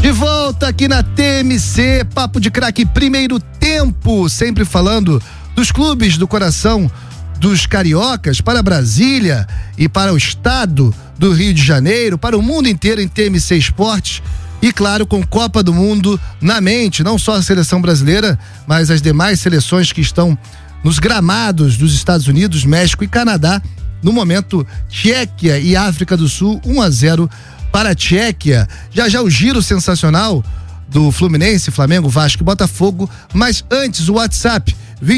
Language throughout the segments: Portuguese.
De volta aqui na TMC, Papo de Craque, primeiro tempo, sempre falando dos clubes do coração dos cariocas, para Brasília e para o estado do Rio de Janeiro, para o mundo inteiro em TMC Esportes e, claro, com Copa do Mundo na mente, não só a seleção brasileira, mas as demais seleções que estão nos gramados dos Estados Unidos, México e Canadá. No momento, Tchequia e África do Sul, 1-0 para a Tchequia. Já o giro sensacional do Fluminense, Flamengo, Vasco e Botafogo, mas antes o WhatsApp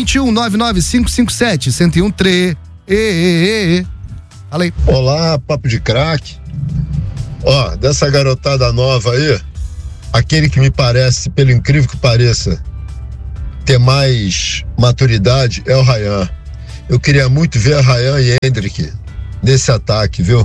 21-99557-1013. Fala aí. Olá, Papo de Craque. Ó, dessa garotada nova aí, aquele que me parece, pelo incrível que pareça, ter mais maturidade é o Ryan. Eu queria muito ver a Ryan e Hendrick nesse ataque, viu?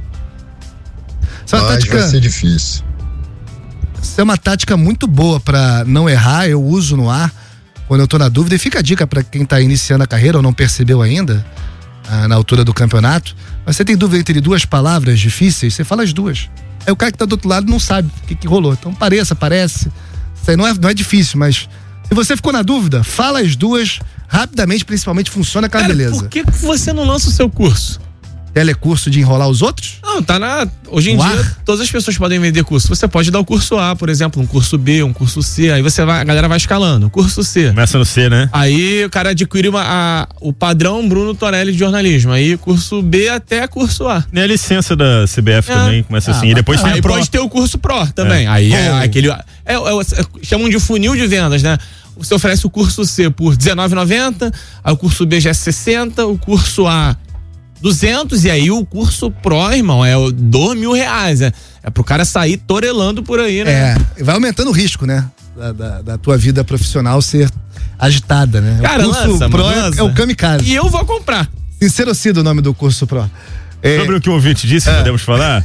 Mas vai ser difícil. Essa é uma tática muito boa pra não errar, eu uso no ar quando eu tô na dúvida, e fica a dica pra quem tá iniciando a carreira ou não percebeu ainda, na altura do campeonato, mas você tem dúvida entre duas palavras difíceis, você fala as duas. Aí o cara que tá do outro lado não sabe o que rolou, então parece, isso aí não é difícil, mas se você ficou na dúvida, fala as duas rapidamente, principalmente funciona aquela beleza. Por que você não lança o seu curso? Telecurso de enrolar os outros? Não, hoje em dia, todas as pessoas podem vender curso. Você pode dar o curso A, por exemplo, um curso B, um curso C, aí a galera vai escalando. Curso C. Começa no C, né? Aí o cara adquire o padrão Bruno Torelli de jornalismo. Aí curso B até curso A. E a licença da CBF também começa assim. E depois tem aí pode ter o curso Pro também. Aí é aquele. Chamam de funil de vendas, né? Você oferece o curso C por R$19,90, aí o curso B já é 60, o curso A 200, e aí o curso Pro, irmão, é R$2.000. É pro cara sair torelando por aí, né? Vai aumentando o risco, né? Da tua vida profissional ser agitada, né? Cara, o curso Pro é o kamikaze. E eu vou comprar. Sincerocida o nome do curso Pro. Sobre o que o ouvinte disse, podemos falar?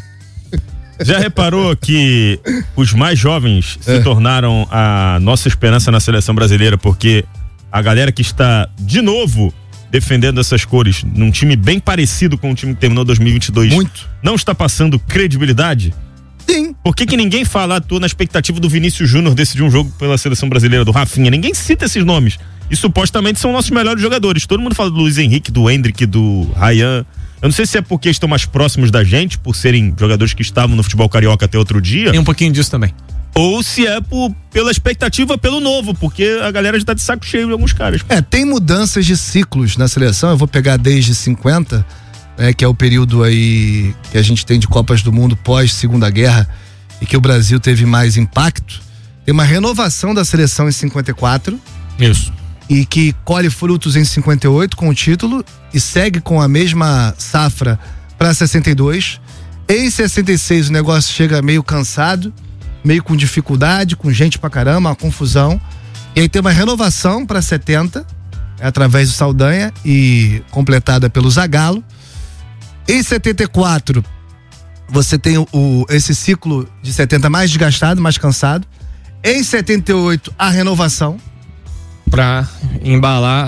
Já reparou que os mais jovens se tornaram a nossa esperança na seleção brasileira, porque a galera que está, de novo, defendendo essas cores num time bem parecido com o time que terminou 2022, não está passando credibilidade? Sim. Por que ninguém fala, tô na expectativa do Vinícius Júnior decidir um jogo pela seleção brasileira, do Rafinha? Ninguém cita esses nomes. E supostamente são nossos melhores jogadores. Todo mundo fala do Luiz Henrique, do Hendrick, do Ryan. Eu não sei se é porque estão mais próximos da gente, por serem jogadores que estavam no futebol carioca até outro dia. Tem um pouquinho disso também. Ou se é pela expectativa pelo novo, porque a galera já tá de saco cheio de alguns caras. Tem mudanças de ciclos na seleção. Eu vou pegar desde 50, que é o período aí que a gente tem de Copas do Mundo pós Segunda Guerra e que o Brasil teve mais impacto. Tem uma renovação da seleção em 54. Isso. E que colhe frutos em 58 com o título e segue com a mesma safra para 62. Em 66 o negócio chega meio cansado, meio com dificuldade, com gente pra caramba, uma confusão. E aí tem uma renovação para 70, através do Saldanha e completada pelo Zagallo. Em 74 você tem esse ciclo de 70 mais desgastado, mais cansado. Em 78 a renovação. Pra embalar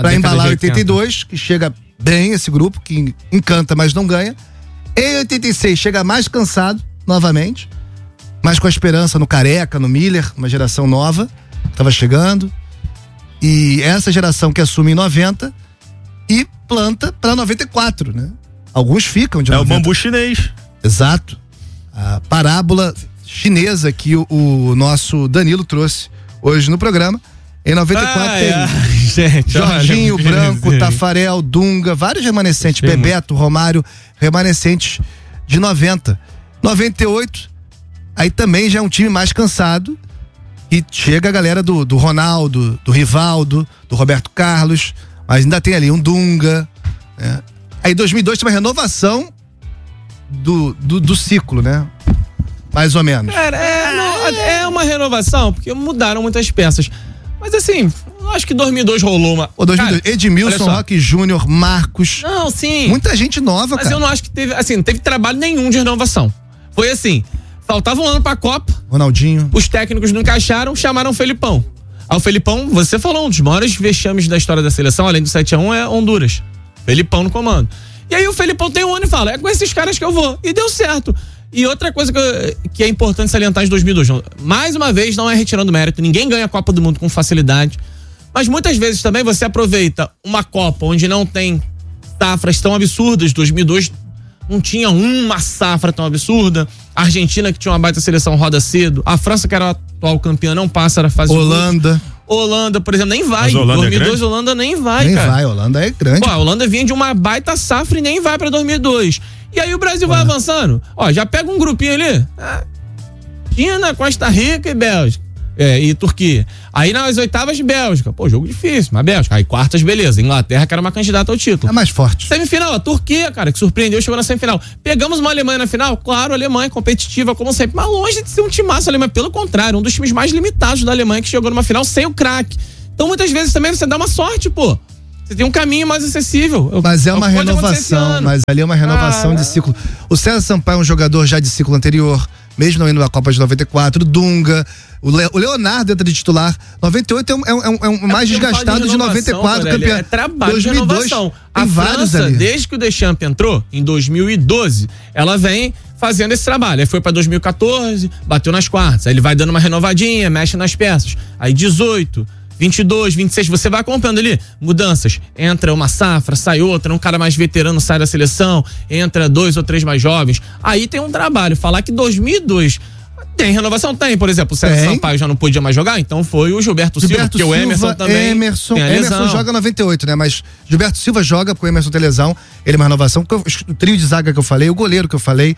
82, que chega bem esse grupo, que encanta, mas não ganha. Em 86 chega mais cansado, novamente, mas com a esperança no Careca, no Miller, uma geração nova, tava chegando. E essa geração que assume em 90 e planta pra 94, né? Alguns ficam de 90. É o bambu chinês. Exato. A parábola chinesa que o nosso Danilo trouxe hoje no programa. Em 94 tem Jorginho, Branco, Tafarel, Dunga, vários remanescentes, Bebeto, Romário, remanescentes de 90. 98, aí também já é um time mais cansado e chega a galera do Ronaldo, do Rivaldo, do Roberto Carlos, mas ainda tem ali um Dunga, né? Aí 2002 tem uma renovação do ciclo, né? Mais ou menos. Cara, é uma renovação, porque mudaram muitas peças. Mas assim, eu acho que 2002 rolou uma... 2002, cara, Edmilson, Roque Júnior, Marcos. Não, sim. Muita gente nova, mas eu não acho que teve trabalho nenhum de renovação. Foi assim, faltava um ano pra Copa. Ronaldinho. Os técnicos não encaixaram, chamaram o Felipão. Aí o Felipão, você falou, um dos maiores vexames da história da seleção, além do 7-1, é Honduras. Felipão no comando. E aí o Felipão tem um ano e fala, é com esses caras que eu vou. E deu certo. E outra coisa que é importante salientar de 2002, mais uma vez, não é retirando mérito, ninguém ganha a Copa do Mundo com facilidade, mas muitas vezes também você aproveita uma Copa onde não tem safras tão absurdas. 2002 não tinha uma safra tão absurda, a Argentina, que tinha uma baita seleção, roda cedo, a França, que era a atual campeã, não passa da fase Holanda, por exemplo, nem vai. 2002 Holanda nem vai, nem cara. Nem vai, Holanda é grande. Pô, a Holanda vinha de uma baita safra e nem vai pra 2002. E aí o Brasil vai avançando. Ó, já pega um grupinho ali. China, Costa Rica e Bélgica. E Turquia. Aí nas oitavas, Bélgica. Pô, jogo difícil, mas Bélgica. Aí quartas, beleza. Inglaterra, que era uma candidata ao título. É mais forte. Semifinal, a Turquia, cara, que surpreendeu, chegou na semifinal. Pegamos uma Alemanha na final? Claro, a Alemanha competitiva, como sempre. Mas longe de ser um timaço alemão. Pelo contrário, um dos times mais limitados da Alemanha, que chegou numa final sem o craque. Então, muitas vezes também você dá uma sorte, pô. Você tem um caminho mais acessível. Mas é uma renovação, mas ali é uma renovação de ciclo. O César Sampaio é um jogador já de ciclo anterior, mesmo não indo na Copa de 94, o Dunga, o Leonardo entra de titular. 98 é um mais desgastado de 94, campeão. É trabalho 2002, de renovação. A França, desde que o Deschamps entrou, em 2012, ela vem fazendo esse trabalho. Aí foi pra 2014, bateu nas quartas. Aí ele vai dando uma renovadinha, mexe nas peças. Aí 18... 22, 26, você vai acompanhando ali mudanças, entra uma safra, sai outra, um cara mais veterano sai da seleção, entra 2 ou 3 mais jovens, aí tem um trabalho. Falar que 2002 tem renovação, tem, por exemplo, o César Sampaio já não podia mais jogar, então foi o Gilberto Silva, porque o Emerson também Emerson joga 98, né, mas Gilberto Silva joga porque o Emerson tem lesão, ele é uma renovação, o trio de zaga que eu falei, o goleiro que eu falei,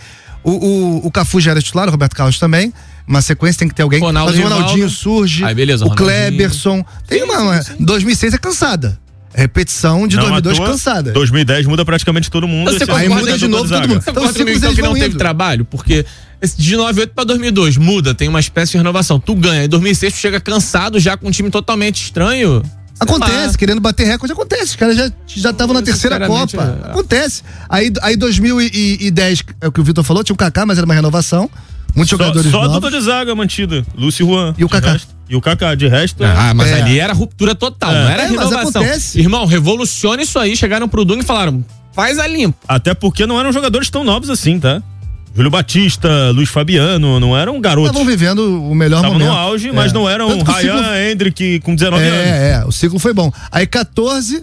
o Cafu já era titular, o Roberto Carlos também. Uma sequência tem que ter alguém. Ronaldo, mas o Ronaldinho surge. Aí beleza, o Kleberson. Tem uma. 2006 é cansada. Repetição de 2002 cansada. 2010 muda praticamente todo mundo. Aí muda de novo todo mundo. Então os ciclos que não teve trabalho, porque de 98 pra 2002 muda, tem uma espécie de renovação. Tu ganha. Em 2006 tu chega cansado já com um time totalmente estranho. Acontece, querendo bater recorde, acontece. Os caras já estavam na terceira Copa. Acontece. Aí 2010, é o que o Vitor falou, tinha o Kaká, mas era uma renovação. Muitos jogadores só novos. a dupla de zaga mantida. Lúcio e Juan. E o Kaká. E o Kaká, de resto. Mas ali era ruptura total, não era renovação. Irmão, revoluciona isso aí. Chegaram pro Dunga e falaram, faz a limpa. Até porque não eram jogadores tão novos assim, tá? Júlio Batista, Luiz Fabiano, não eram garotos. Estavam vivendo o melhor momento. Estavam no auge, mas não eram Ryan, Hendrick com 19 anos. O ciclo foi bom. Aí 14,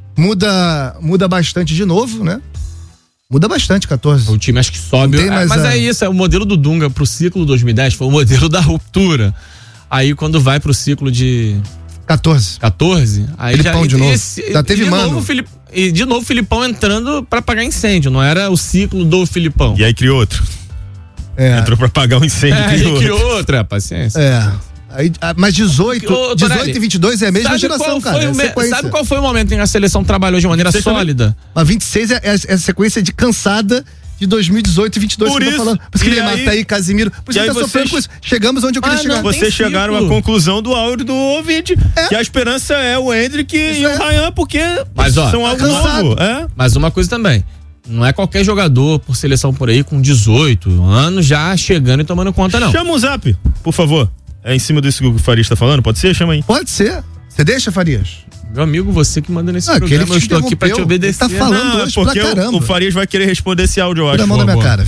muda bastante de novo, né? Muda bastante, 14. O time acho que sobe. Mas é isso, o modelo do Dunga pro ciclo 2010 foi o modelo da ruptura. Aí quando vai pro ciclo de 14, aí Filipão já de novo. Já teve mano. E de novo o Filipão entrando pra apagar incêndio, não era o ciclo do Filipão. E aí criou outro. Entrou pra apagar um incêndio. Aí criou outra, paciência. Aí, mas 18 e 22 é a mesma geração, cara. Sabe qual foi o momento em que a seleção trabalhou de maneira sólida? Mas 26 é a sequência de cansada de 2018 e 22 por que eu tô falando. Por isso que Neymar tá aí, Casimiro. Por isso que tá sofrendo com isso. Chegamos onde eu queria chegar. Vocês chegaram à conclusão do áudio do ouvinte. Que a esperança é o Hendrick e o Ryan, porque são algo novo. Mas uma coisa também. Não é qualquer jogador por seleção por aí com 18 anos já chegando e tomando conta, não. Chama o Zap, por favor. É em cima disso que o Farias tá falando? Pode ser? Chama aí. Pode ser. Você deixa, Farias? Meu amigo, você que manda nesse programa, eu estou aqui pra te obedecer. Tá falando hoje porque pra caramba. O Farias vai querer responder esse áudio, eu acho. Tira a mão na minha cara.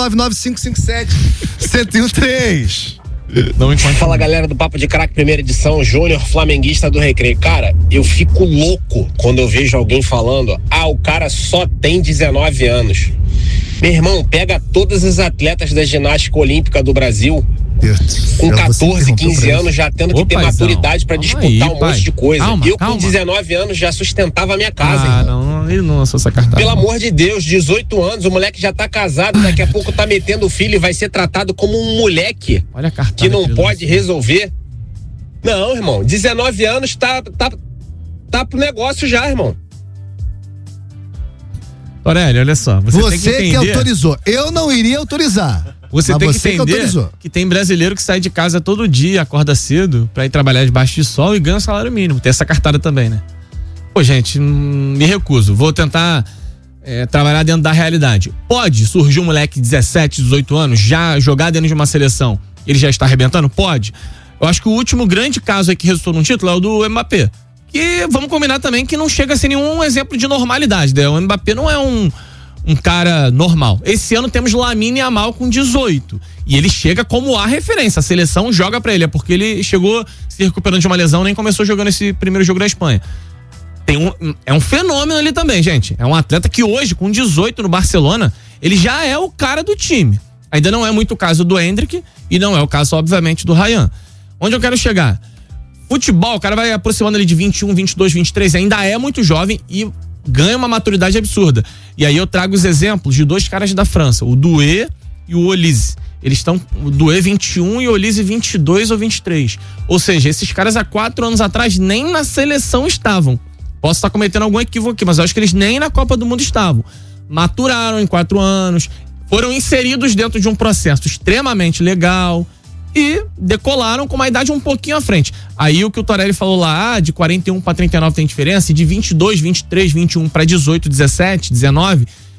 21-99557-1013. Fala, galera do Papo de Craque, primeira edição, Júnior, flamenguista do Recreio. Cara, eu fico louco quando eu vejo alguém falando, o cara só tem 19 anos. Meu irmão, pega todas as atletas da ginástica olímpica do Brasil, com 14, 15 anos já tendo que ter maturidade pra disputar um monte de coisa. Eu com 19 anos já sustentava a minha casa. Ele não lançou essa cartada. Pelo amor de Deus, 18 anos, o moleque já tá casado, daqui a pouco tá metendo o filho e vai ser tratado como um moleque. Olha a cartada que não pode resolver. Não, irmão, 19 anos tá pro negócio já, irmão. Aurélio, olha só. Você que autorizou. Eu não iria autorizar. Você tem que entender que tem brasileiro que sai de casa todo dia, acorda cedo pra ir trabalhar debaixo de sol e ganha salário mínimo. Tem essa cartada também, né? Pô, gente, me recuso. Vou tentar trabalhar dentro da realidade. Pode surgir um moleque de 17, 18 anos, já jogar dentro de uma seleção, ele já está arrebentando? Pode. Eu acho que o último grande caso aí que resultou num título é o do Mbappé. Que vamos combinar também que não chega a ser nenhum exemplo de normalidade, né? O Mbappé não é um um cara normal. Esse ano temos Lamine Yamal com 18. E ele chega como a referência. A seleção joga pra ele. É porque ele chegou se recuperando de uma lesão, nem começou jogando esse primeiro jogo da Espanha. É um fenômeno ali também, gente. É um atleta que hoje, com 18 no Barcelona, ele já é o cara do time. Ainda não é muito o caso do Endrick e não é o caso, obviamente, do Ryan. Onde eu quero chegar? Futebol, o cara vai aproximando ali de 21, 22, 23, ainda é muito jovem e ganha uma maturidade absurda. E aí eu trago os exemplos de 2 caras da França, o Doué e o Olise. Eles estão, o Doué 21 e o Olise 22 ou 23. Ou seja, esses caras há 4 anos atrás nem na seleção estavam. Posso estar cometendo algum equívoco aqui, mas eu acho que eles nem na Copa do Mundo estavam. Maturaram em 4 anos, foram inseridos dentro de um processo extremamente legal e decolaram com uma idade um pouquinho à frente. Aí o que o Torelli falou lá, de 41 para 39 tem diferença, e de 22, 23, 21 para 18, 17, 19,